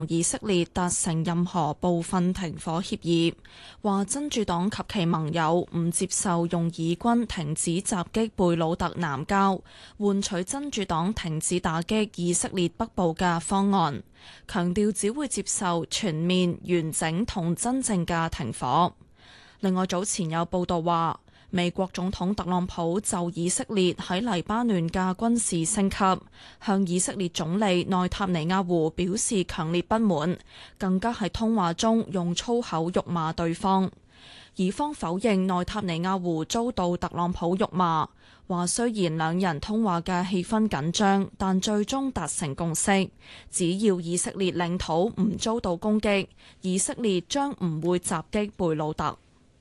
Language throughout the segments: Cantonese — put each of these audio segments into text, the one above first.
以色列達成任何部分停火協議，話真主黨及其盟友唔接受用以軍停止襲擊貝魯特南郊，換取真主黨停止打擊以色列北部嘅方案，強調只會接受全面、完整同真正嘅停火。另外，早前有報道話，美國總統特朗普就以色列喺黎巴嫩嘅軍事升級，向以色列總理內塔尼亞胡表示強烈不滿，更加喺通話中用粗口辱罵對方。以方否認內塔尼亞胡遭到特朗普辱罵，話雖然兩人通話嘅氣氛緊張，但最終達成共識，只要以色列領土唔遭到攻擊，以色列將唔會襲擊貝魯特。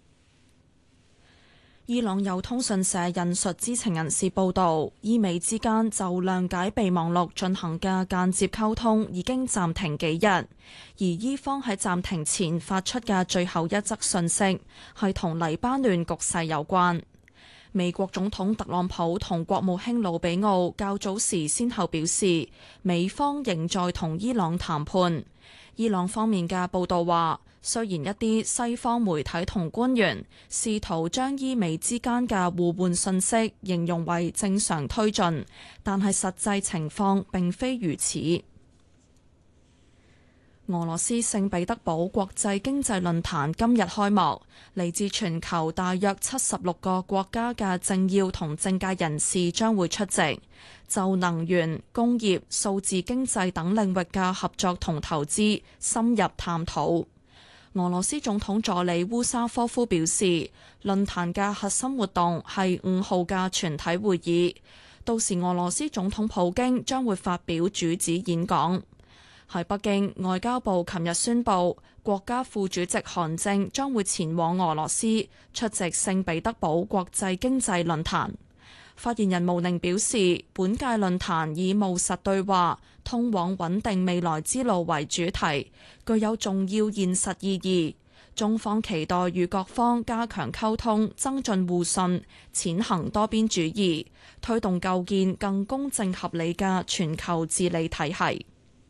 伊朗有通訊社引述知情人士報道，伊美之間就諒解備忘錄進行嘅間接溝通已經暫停幾日，而伊方喺暫停前發出嘅最後一則訊息係同黎巴嫩局勢有關。美國總統特朗普同國務卿魯比奧較早時先後表示，美方仍在同伊朗談判。伊朗方面嘅報道話，雖然一啲西方媒體同官員試圖將伊美之間嘅互換信息形容為正常推進，但係實際情況並非如此。俄羅斯聖彼得堡國際經濟論壇今日開幕，嚟自全球大約76個國家嘅政要同政界人士將會出席，就能源、工業、數字經濟等領域嘅合作同投資深入探討。俄羅斯總統助理烏沙科夫表示，論壇嘅核心活動係5號嘅全體會議，到時俄羅斯總統普京將會發表主旨演講。喺北京，外交部琴日宣布，國家副主席韓正將會前往俄羅斯出席聖彼得堡國際經濟論壇。發言人毛寧表示，本屆論壇以務實對話、通往穩定未來之路為主題，具有重要現實意義。中方期待與各方加強溝通，增進互信，踐行多邊主義，推動構建更公正合理嘅全球治理體系。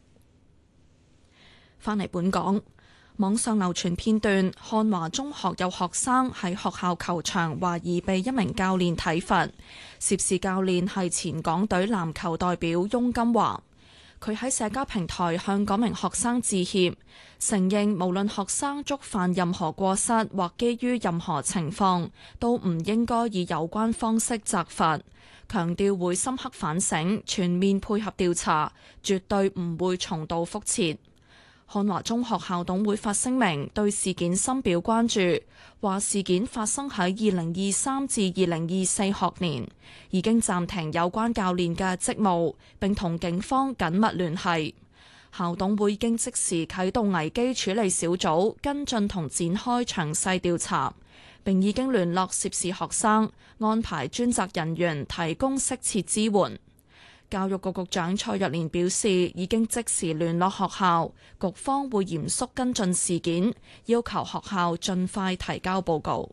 返嚟本港，網上流傳片段，漢華中學有學生喺學校球場懷疑被一名教練體罰，涉事教練係前港隊籃球代表翁金華。佢喺社交平台向嗰名學生致歉，承認無論學生觸犯任何過失或基於任何情況，都唔應該以有關方式責罰，強調會深刻反省，全面配合調查，絕對唔會重蹈覆轍。漢華中學校董會發聲明，對事件深表關注，話事件發生喺2023至2024學年，已經暫停有關教練嘅職務，並同警方緊密聯繫。校董會已經即時啟動危機處理小組，跟進同展開詳細調查，並已經聯絡涉事學生，安排專責人員提供適切支援。教育局局長蔡若蓮表示，已經即時聯絡學校，局方會嚴肅跟進事件，要求學校盡快提交報告。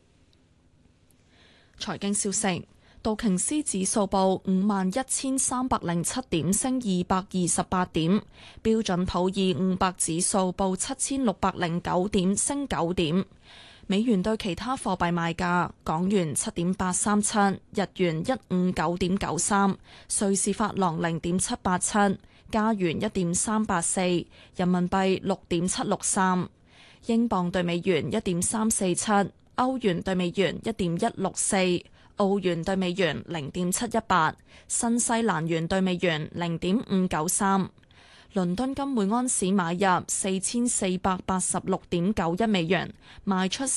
財經消息，道瓊斯指數報51,307點，升228點；標準普爾500指數報7,609點，升9點。美元對其他貨幣賣價：港元7.837，日元159.93，瑞士法郎0.787，加元1.384，人民幣6.763，英鎊對美元1.347，歐元對美元1.164，澳元對美元0.718，新西蘭元對美元0.593。倫敦金每安士買入4486.91美元，賣出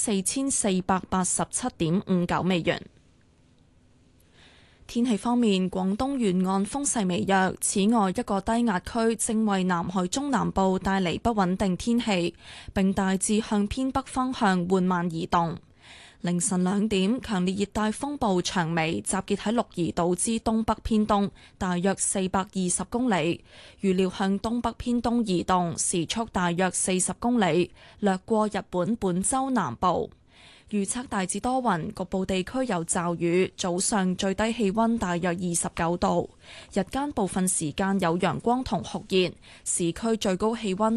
4487.59美元。天氣方面，廣東沿岸風勢微弱，此外一個低壓區正為南海中南部帶嚟不穩定天氣，並大致向偏北方向緩慢移動。凌晨2點，強烈熱帶風暴長尾集結喺鹿兒島之東北偏東，大約420公里，預料向東北偏東移動，時速大約40公里，掠過日本本州南部。 預測大致多雲，局部地區有驟雨。早上最低氣溫大約29度，日間部分時間有陽光同酷熱，市區最高氣溫